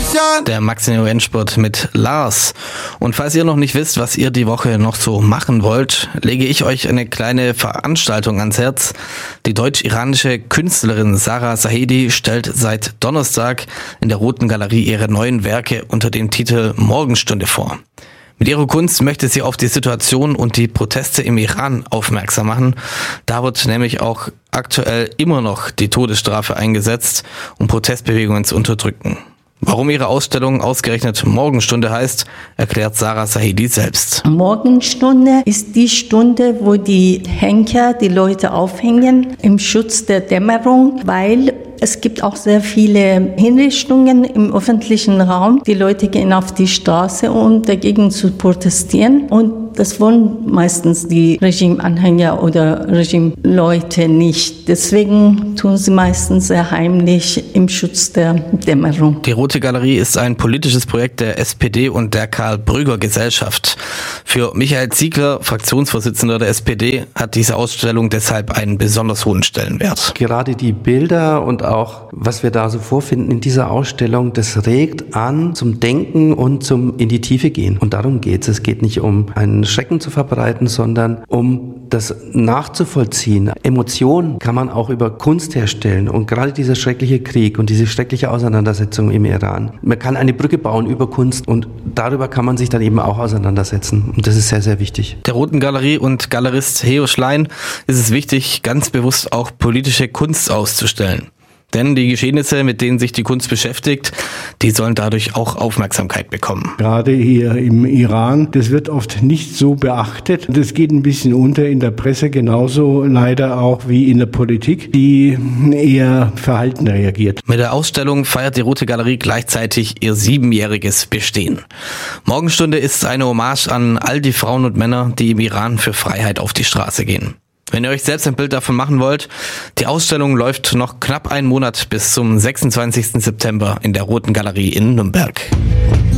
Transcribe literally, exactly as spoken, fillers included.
Der Max Neo Endspurt mit Lars. Und falls ihr noch nicht wisst, was ihr die Woche noch so machen wollt, lege ich euch eine kleine Veranstaltung ans Herz. Die deutsch-iranische Künstlerin Sarah Sahedi stellt seit Donnerstag in der Roten Galerie ihre neuen Werke unter dem Titel Morgenstunde vor. Mit ihrer Kunst möchte sie auf die Situation und die Proteste im Iran aufmerksam machen. Da wird nämlich auch aktuell immer noch die Todesstrafe eingesetzt, um Protestbewegungen zu unterdrücken. Warum ihre Ausstellung ausgerechnet Morgenstunde heißt, erklärt Sarah Sahedi selbst. Morgenstunde ist die Stunde, wo die Henker die Leute aufhängen im Schutz der Dämmerung, weil es gibt auch sehr viele Hinrichtungen im öffentlichen Raum. Die Leute gehen auf die Straße, um dagegen zu protestieren. Und das wollen meistens die Regimeanhänger oder Regimeleute nicht. Deswegen tun sie meistens sehr heimlich im Schutz der Dämmerung. Die Rote Galerie ist ein politisches Projekt der S P D und der Karl-Brügger-Gesellschaft. Für Michael Ziegler, Fraktionsvorsitzender der S P D, hat diese Ausstellung deshalb einen besonders hohen Stellenwert. Gerade die Bilder und auch, was wir da so vorfinden in dieser Ausstellung, das regt an zum Denken und zum in die Tiefe gehen. Und darum geht es. Es geht nicht um einen Schrecken zu verbreiten, sondern um das nachzuvollziehen. Emotionen kann man auch über Kunst herstellen. Und gerade dieser schreckliche Krieg und diese schreckliche Auseinandersetzung im Iran. Man kann eine Brücke bauen über Kunst und darüber kann man sich dann eben auch auseinandersetzen. Und das ist sehr, sehr wichtig. Der Roten Galerie und Galerist Heo Schlein ist es wichtig, ganz bewusst auch politische Kunst auszustellen. Denn die Geschehnisse, mit denen sich die Kunst beschäftigt, die sollen dadurch auch Aufmerksamkeit bekommen. Gerade hier im Iran, das wird oft nicht so beachtet. Das geht ein bisschen unter in der Presse, genauso leider auch wie in der Politik, die eher verhalten reagiert. Mit der Ausstellung feiert die Rote Galerie gleichzeitig ihr siebenjähriges Bestehen. Morgenstunde ist eine Hommage an all die Frauen und Männer, die im Iran für Freiheit auf die Straße gehen. Wenn ihr euch selbst ein Bild davon machen wollt, die Ausstellung läuft noch knapp einen Monat bis zum sechsundzwanzigsten September in der Roten Galerie in Nürnberg.